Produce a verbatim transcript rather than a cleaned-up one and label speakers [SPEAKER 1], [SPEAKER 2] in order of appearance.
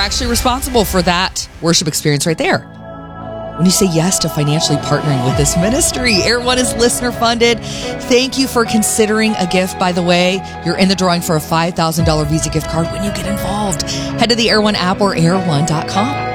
[SPEAKER 1] actually responsible for that worship experience right there. When you say yes to financially partnering with this ministry, Air One is listener funded. Thank you for considering a gift. By the way, you're in the drawing for a five thousand dollars Visa gift card when you get involved. Head to the Air One app or air one dot com.